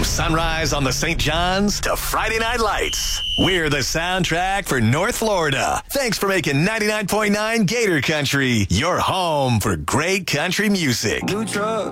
From sunrise on the St. John's to Friday Night Lights, we're the soundtrack for North Florida. Thanks for making 99.9 Gator Country your home for great country music. New truck.